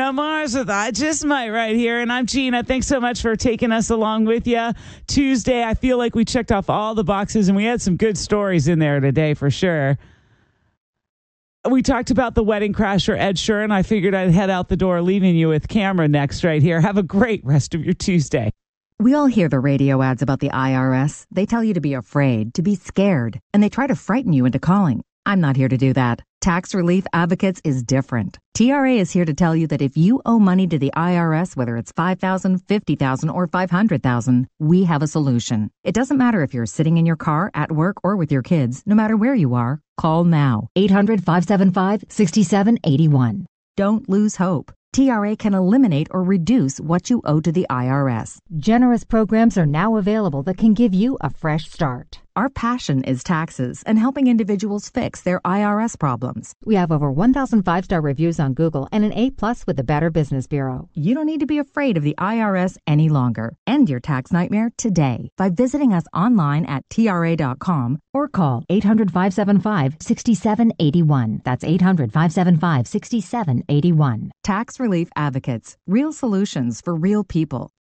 Bruno Mars with I Just Might right here. And I'm Gina. Thanks so much for taking us along with you. Tuesday, I feel like we checked off all the boxes and we had some good stories in there today for sure. We talked about the wedding crasher, Ed Sheeran. I figured I'd head out the door, leaving you with Cameron next right here. Have a great rest of your Tuesday. We all hear the radio ads about the IRS. They tell you to be afraid, to be scared, and they try to frighten you into calling. I'm not here to do that. Tax Relief Advocates is different. TRA is here to tell you that if you owe money to the IRS, whether it's $5,000, $50,000, or $500,000, we have a solution. It doesn't matter if you're sitting in your car, at work, or with your kids. No matter where you are, call now. 800-575-6781. Don't lose hope. TRA can eliminate or reduce what you owe to the IRS. Generous programs are now available that can give you a fresh start. Our passion is taxes and helping individuals fix their IRS problems. We have over 1,000 5-star reviews on Google and an A+ with the Better Business Bureau. You don't need to be afraid of the IRS any longer. End your tax nightmare today by visiting us online at TRA.com or call 800-575-6781. That's 800-575-6781. Tax Relief Advocates. Real solutions for real people.